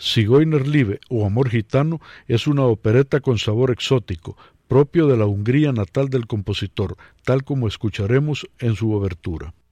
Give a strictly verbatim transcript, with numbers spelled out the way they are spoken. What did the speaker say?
Zigeunerliebe o Amor gitano es una opereta con sabor exótico, propio de la Hungría natal del compositor, tal como escucharemos en su obertura.